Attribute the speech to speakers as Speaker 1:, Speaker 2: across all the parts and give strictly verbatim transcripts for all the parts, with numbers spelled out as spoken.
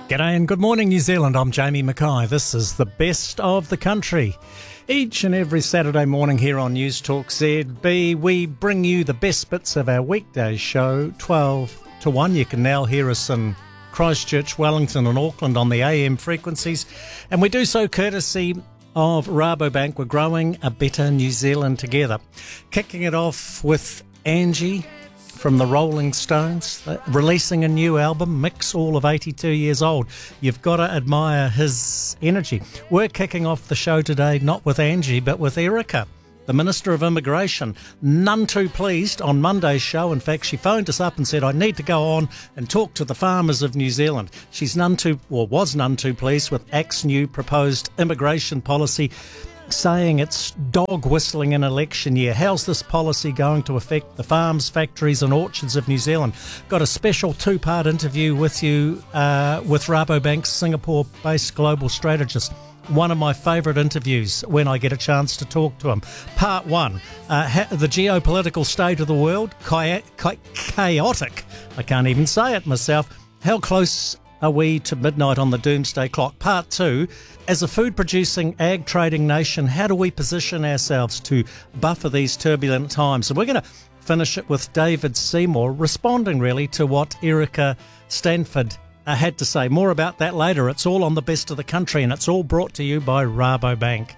Speaker 1: G'day and good morning, New Zealand. I'm Jamie Mackay. This is the best of the country. Each and every Saturday morning here on News Talk Z B, we bring you the best bits of our weekday show, twelve to one. You can now hear us in Christchurch, Wellington and Auckland on the A M frequencies. And we do so courtesy of Rabobank. We're growing a better New Zealand together. Kicking it off with Angie from the Rolling Stones, uh, releasing a new album, Mix, all of eighty-two years old. You've got to admire his energy. We're kicking off the show today not with Angie, but with Erica, the Minister of Immigration. None too pleased on Monday's show. In fact, she phoned us up and said, I need to go on and talk to the farmers of New Zealand. She's none too, or was none too pleased with A C T's new proposed immigration policy, saying it's dog whistling in election year. How's this policy going to affect the farms, factories and orchards of New Zealand? Got a special two-part interview with you uh, with Rabobank's Singapore-based global strategist. One of my favourite interviews when I get a chance to talk to him. Part one, uh, ha- the geopolitical state of the world, cha- cha- chaotic. I can't even say it myself. How close are we to midnight on the doomsday clock? Part two, as a food-producing, ag-trading nation, how do we position ourselves to buffer these turbulent times? And we're going to finish it with David Seymour responding really to what Erica Stanford uh, had to say. More about that later. It's all on the best of the country, and it's all brought to you by Rabobank.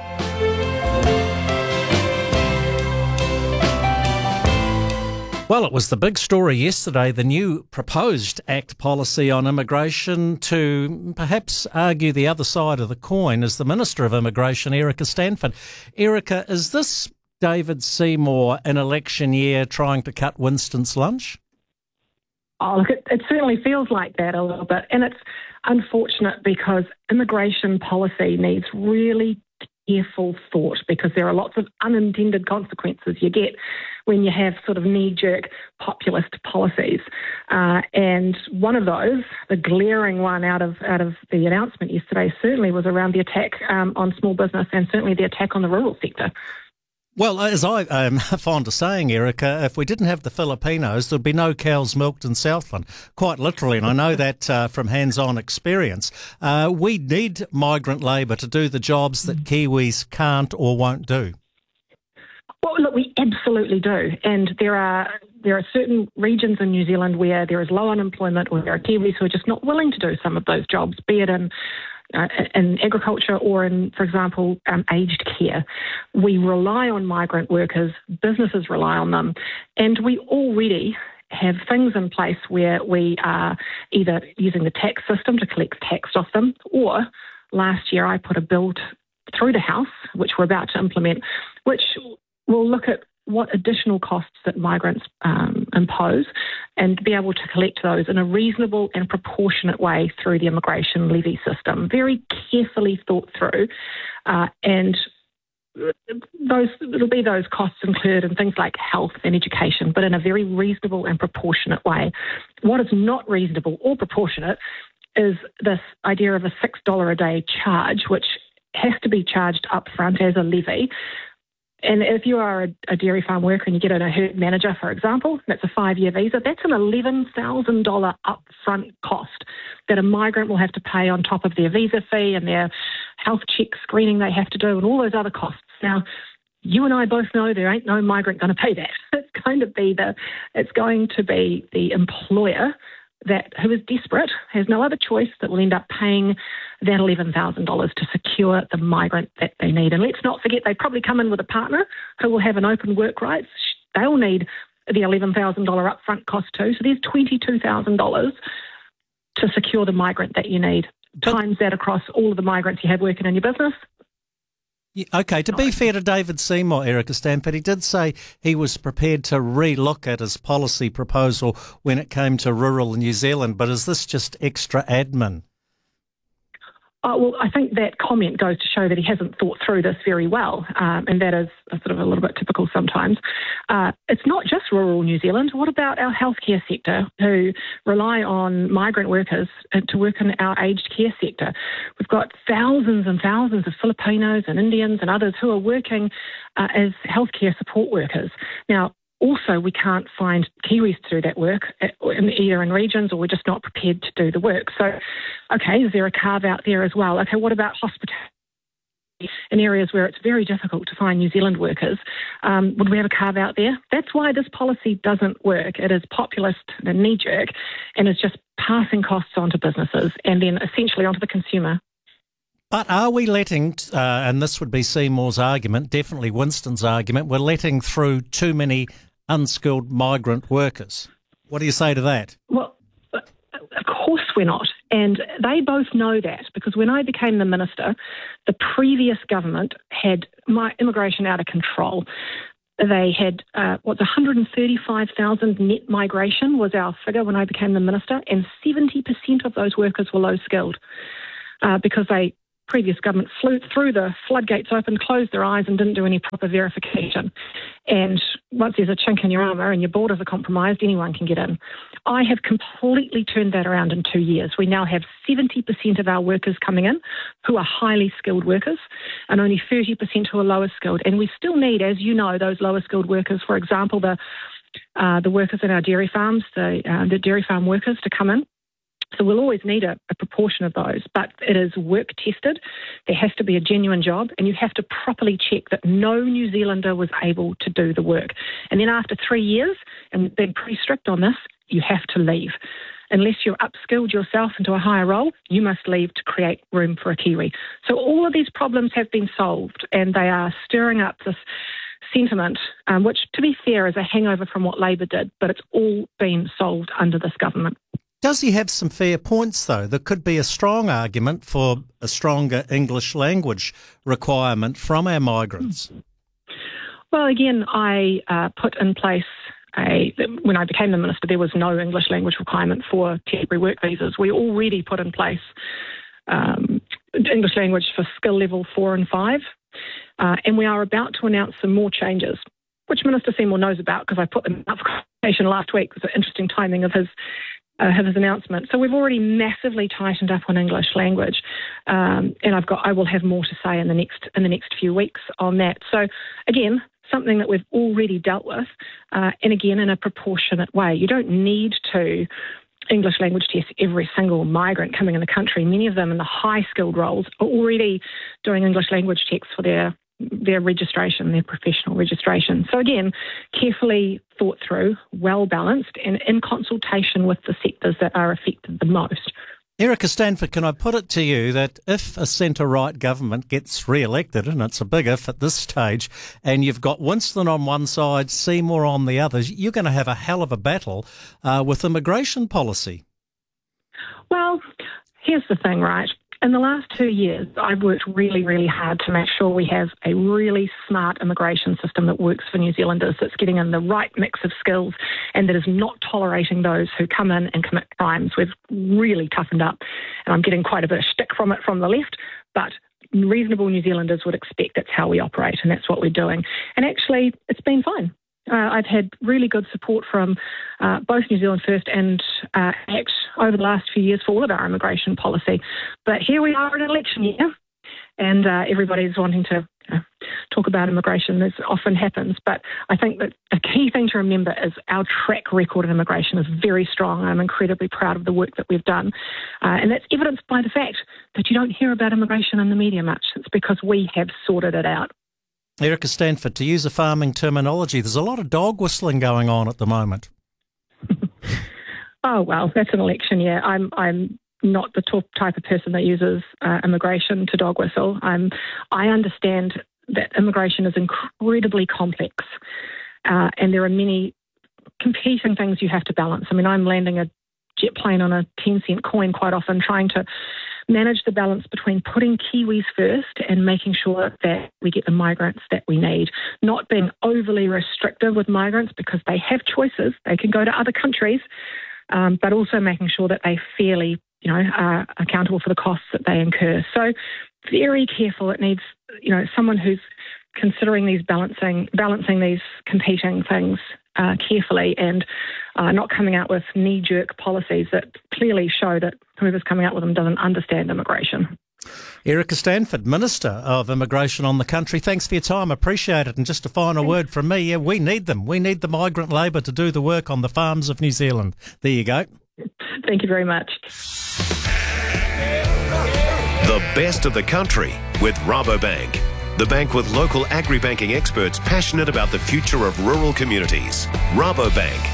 Speaker 1: Well, it was the big story yesterday, the new proposed Act policy on immigration. To perhaps argue the other side of the coin is the Minister of Immigration, Erica Stanford. Erica, is this David Seymour in election year trying to cut Winston's lunch?
Speaker 2: Oh, look, it, it certainly feels like that a little bit. And it's unfortunate because immigration policy needs really careful thought, because there are lots of unintended consequences you get when you have sort of knee-jerk populist policies. Uh, and one of those, the glaring one out of out of the announcement yesterday, certainly was around the attack um, on small business and certainly the attack on the rural sector.
Speaker 1: Well, as I am fond of saying, Erica, if we didn't have the Filipinos, there'd be no cows milked in Southland, quite literally, and I know that uh, from hands-on experience. Uh, we need migrant labour to do the jobs that Kiwis can't or won't do.
Speaker 2: Well, look, we absolutely do, and there are there are certain regions in New Zealand where there is low unemployment, or there are Kiwis who are just not willing to do some of those jobs, be it in Uh, in agriculture or in, for example, um, aged care. We rely on migrant workers, businesses rely on them, and we already have things in place where we are either using the tax system to collect tax off them, or last year I put a bill t- through the House, which we're about to implement, which will look at what additional costs that migrants um, impose and be able to collect those in a reasonable and proportionate way through the immigration levy system. Very carefully thought through, uh, and those it'll be those costs incurred in things like health and education, but in a very reasonable and proportionate way. What is not reasonable or proportionate is this idea of a six dollars a day charge, which has to be charged up front as a levy. And if you are a, a dairy farm worker and you get in a herd manager, for example, that's a five-year visa, that's an eleven thousand dollars upfront cost that a migrant will have to pay on top of their visa fee and their health check screening they have to do and all those other costs. Now, you and I both know there ain't no migrant going to pay that. It's going to be the, it's going to be the employer that who is desperate, has no other choice, that will end up paying that eleven thousand dollars to secure the migrant that they need. And let's not forget, they probably come in with a partner who will have an open work rights. They'll need the eleven thousand dollars upfront cost too. So there's twenty-two thousand dollars to secure the migrant that you need. Times that across all of the migrants you have working in your business.
Speaker 1: Yeah, okay, to be fair to David Seymour, Erica Stanford, he did say he was prepared to re-look at his policy proposal when it came to rural New Zealand, but is this just extra admin?
Speaker 2: Oh, well, I think that comment goes to show that he hasn't thought through this very well, um, and that is a sort of a little bit typical sometimes. Uh, it's not just rural New Zealand. What about our healthcare sector, who rely on migrant workers to work in our aged care sector? We've got thousands and thousands of Filipinos and Indians and others who are working uh, as healthcare support workers. Now, Also, we can't find Kiwis to do that work, in, either in regions or we're just not prepared to do the work. So, okay, is there a carve out there as well? Okay, what about hospitality? In areas where it's very difficult to find New Zealand workers, um, would we have a carve out there? That's why this policy doesn't work. It is populist and knee-jerk and is just passing costs on to businesses and then essentially onto the consumer.
Speaker 1: But are we letting, uh, and this would be Seymour's argument, definitely Winston's argument, we're letting through too many unskilled migrant workers? What do you say to that?
Speaker 2: Well, of course we're not. And they both know that, because when I became the minister, the previous government had my immigration out of control. They had, uh, what's one hundred thirty-five thousand net migration was our figure when I became the minister, and seventy percent of those workers were low skilled uh, because they previous government flew through the floodgates open, closed their eyes and didn't do any proper verification. And once there's a chink in your armour and your borders are compromised, anyone can get in. I have completely turned that around in two years. We now have seventy percent of our workers coming in who are highly skilled workers and only thirty percent who are lower skilled. And we still need, as you know, those lower skilled workers, for example, the uh, the workers in our dairy farms, the, uh, the dairy farm workers to come in. So we'll always need a, a proportion of those, but it is work tested. There has to be a genuine job, and you have to properly check that no New Zealander was able to do the work. And then after three years, and we've been pretty strict on this, you have to leave. Unless you're upskilled yourself into a higher role, you must leave to create room for a Kiwi. So all of these problems have been solved, and they are stirring up this sentiment, um, which, to be fair, is a hangover from what Labor did, but it's all been solved under this government.
Speaker 1: Does he have some fair points, though? There could be a strong argument for a stronger English language requirement from our migrants.
Speaker 2: Well, again, I uh, put in place a, when I became the minister, there was no English language requirement for temporary work visas. We already put in place um, English language for skill level four and five, uh, and we are about to announce some more changes, which Minister Seymour knows about because I put them up for consultation last week. It was an interesting timing of his Uh, have his announcement. So we've already massively tightened up on English language, um, and I've got I will have more to say in the next in the next few weeks on that. So again, something that we've already dealt with, uh, and again in a proportionate way. You don't need to English language test every single migrant coming in the country. Many of them in the high skilled roles are already doing English language checks for their their registration, their professional registration. So again, carefully thought through, well balanced, and in consultation with the sectors that are affected the most.
Speaker 1: Erica Stanford, can I put it to you that if a centre-right government gets re-elected, and it's a big if at this stage, and you've got Winston on one side, Seymour on the other, you're going to have a hell of a battle uh, with immigration policy?
Speaker 2: Well, here's the thing, right? In the last two years, I've worked really, really hard to make sure we have a really smart immigration system that works for New Zealanders, that's getting in the right mix of skills and that is not tolerating those who come in and commit crimes. We've really toughened up, and I'm getting quite a bit of shtick from it from the left, but reasonable New Zealanders would expect that's how we operate, and that's what we're doing. And actually, it's been fine. Uh, I've had really good support from uh, both New Zealand First and uh, ACT over the last few years for all of our immigration policy. But here we are in an election year, and uh, everybody's wanting to uh, talk about immigration, as often happens. But I think that a key thing to remember is our track record in immigration is very strong. I'm incredibly proud of the work that we've done. Uh, and that's evidenced by the fact that you don't hear about immigration in the media much. It's because we have sorted it out.
Speaker 1: Erica Stanford, to use a farming terminology, there's a lot of dog whistling going on at the moment.
Speaker 2: Oh, well, that's an election year. I'm I'm not the type of person that uses uh, immigration to dog whistle. I'm, I understand that immigration is incredibly complex, uh, and there are many competing things you have to balance. I mean, I'm landing a jet plane on a ten cent coin quite often, trying to manage the balance between putting Kiwis first and making sure that we get the migrants that we need, not being overly restrictive with migrants because they have choices. They can go to other countries, um, but also making sure that they fairly, you know, are accountable for the costs that they incur. So very careful. It needs, you know, someone who's considering these balancing, balancing these competing things uh, carefully, and uh, not coming out with knee-jerk policies that clearly show that whoever's coming out with them doesn't understand immigration.
Speaker 1: Erica Stanford, Minister of Immigration on the country, thanks for your time. Appreciate it. And just a final word from me, yeah, we need them. We need the migrant labour to do the work on the farms of New Zealand. There you go.
Speaker 2: Thank you very much.
Speaker 3: The best of the country with Rabobank, the bank with local agri-banking experts passionate about the future of rural communities. Rabobank.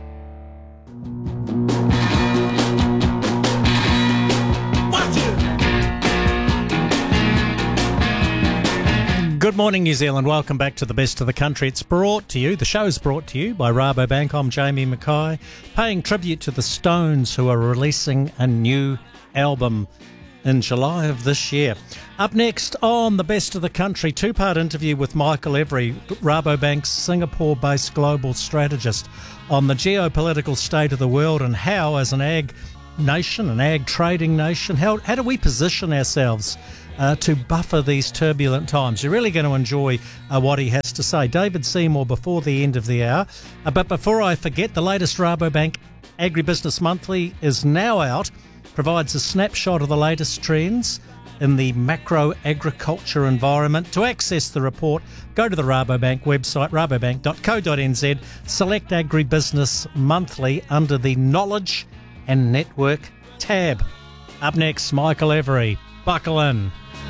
Speaker 1: Good morning, New Zealand. Welcome back to the best of the country. It's brought to you, the show's brought to you by Rabobank. I'm Jamie Mackay, paying tribute to the Stones, who are releasing a new album in July of this year. Up next on the best of the country, two-part interview with Michael Every, Rabobank's Singapore-based global strategist, on the geopolitical state of the world and how, as an ag nation, an ag trading nation, how, how do we position ourselves Uh, to buffer these turbulent times. You're really going to enjoy uh, what he has to say. David Seymour before the end of the hour. Uh, but before I forget, the latest Rabobank Agribusiness Monthly is now out, provides a snapshot of the latest trends in the macro agriculture environment. To access the report, go to the Rabobank website, rabobank dot co dot n z, select Agribusiness Monthly under the Knowledge and Network tab. Up next, Michael Every. Buckle in.